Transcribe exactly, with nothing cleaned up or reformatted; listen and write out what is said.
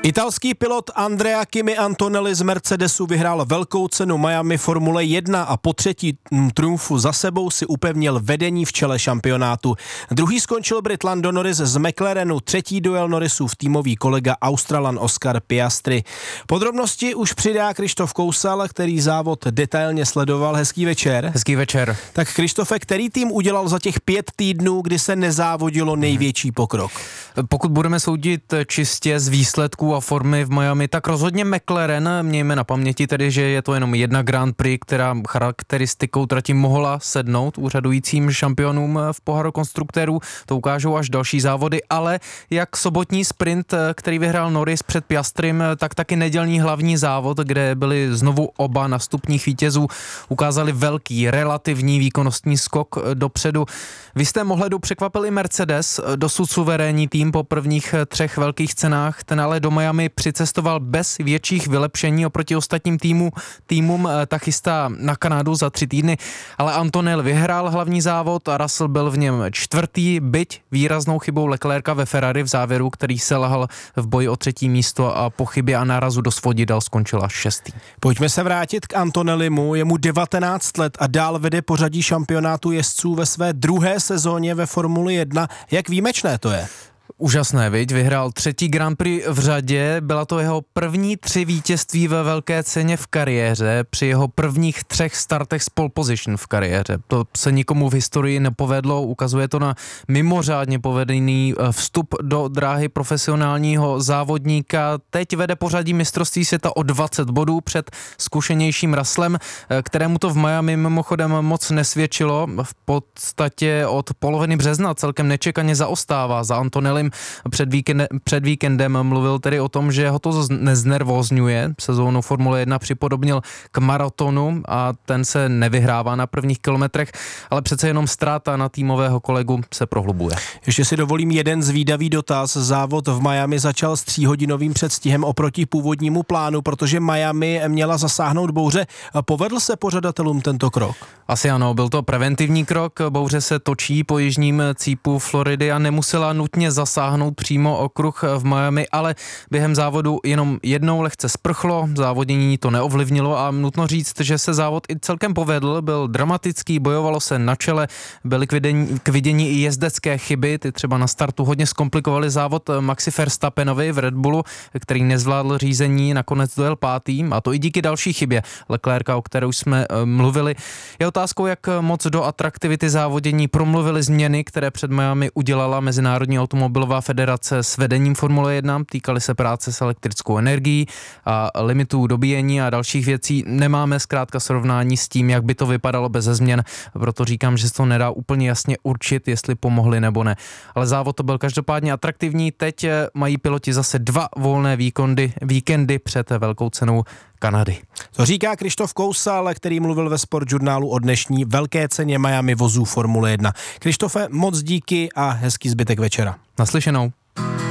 Italský pilot Andrea Kimi Antonelli z Mercedesu vyhrál velkou cenu Miami Formule jedna a po třetí triumfu za sebou si upevnil vedení v čele šampionátu. Druhý skončil Brit Lando Norris z McLarenu, třetí duel Norrisův týmový kolega Australan Oscar Piastri. Podrobnosti už přidá Krištof Kousal, který závod detailně sledoval. Hezký večer. Hezký večer. Tak Krištofe, který tým udělal za těch pět týdnů, kdy se nezávodilo, největší pokrok? Pokud budeme soudit čistě z výsledků a formy v Miami, tak rozhodně McLaren. Mějme na paměti tedy, že je to jenom jedna Grand Prix, která charakteristikou trati mohla sednout úřadujícím šampionům v poháru konstruktérů. To ukážou až další závody, ale jak sobotní sprint, který vyhrál Norris před Piastrim, tak taky nedělní hlavní závod, kde byli znovu oba nastupních vítězů, ukázali velký relativní výkonnostní skok dopředu. V jistém ohledu překvapil i Mercedes, dosud suverénní tým po prvních třech velkých cenách, ten ale do Miami přicestoval bez větších vylepšení oproti ostatním týmu, týmům, tak chystá na Kanadu za tři týdny, ale Antonelli vyhrál hlavní závod a Russell byl v něm čtvrtý, byť výraznou chybou Leclerca ve Ferrari v závěru, který selhal v boji o třetí místo a po chybě a nárazu do svodidel skončil až šestý. Pojďme se vrátit k Antonellimu, je mu devatenáct let a dál vede pořadí šampionátu jezdců ve své druhé sezóně ve Formuli jedna. Jak výjimečné to je? Úžasné, viď? Vyhrál třetí Grand Prix v řadě, byla to jeho první tři vítězství ve velké ceně v kariéře, při jeho prvních třech startech z pole position v kariéře. To se nikomu v historii nepovedlo, ukazuje to na mimořádně povedený vstup do dráhy profesionálního závodníka. Teď vede pořadí mistrovství světa o dvacet bodů před zkušenějším Russellem, kterému to v Miami mimochodem moc nesvědčilo. V podstatě od poloviny března celkem nečekaně zaostává za Antonellim. Před, víkende, před víkendem mluvil tedy o tom, že ho to neznervózňuje. Sezónu Formule jedna připodobnil k maratonu a ten se nevyhrává na prvních kilometrech, ale přece jenom ztráta na týmového kolegu se prohlubuje. Ještě si dovolím jeden zvídavý dotaz. Závod v Miami začal s tříhodinovým předstihem oproti původnímu plánu, protože Miami měla zasáhnout bouře. Povedl se pořadatelům tento krok? Asi ano, byl to preventivní krok. Bouře se točí po jižním cípu Floridy a nemusela nutně zasáhnout přímo okruh v Miami, ale během závodu jenom jednou lehce sprchlo, závodění to neovlivnilo a nutno říct, že se závod i celkem povedl, byl dramatický, bojovalo se na čele, byly k vidění, k vidění i jezdecké chyby, ty třeba na startu hodně zkomplikovaly závod Maxi Verstappenovi v Red Bullu, který nezvládl řízení, nakonec dojel pátým a to i díky další chybě Leclerca, o které už jsme mluvili. Je otázkou, jak moc do atraktivity závodění promluvily změny, které před Miami udělala Mezinárodní automobilová federace s vedením Formule jedna, týkaly se práce s elektrickou energií a limitů dobíjení a dalších věcí. Nemáme zkrátka srovnání s tím, jak by to vypadalo bez změn, proto říkám, že se to nedá úplně jasně určit, jestli pomohli nebo ne. Ale závod to byl každopádně atraktivní, teď mají piloti zase dva volné víkendy, víkendy před velkou cenou Kanady. To říká Krištof Kousal, který mluvil ve Sportžurnálu o dnešní velké ceně Miami vozů Formule jedna. Krištofe, moc díky a hezký zbytek večera. Naslyšenou.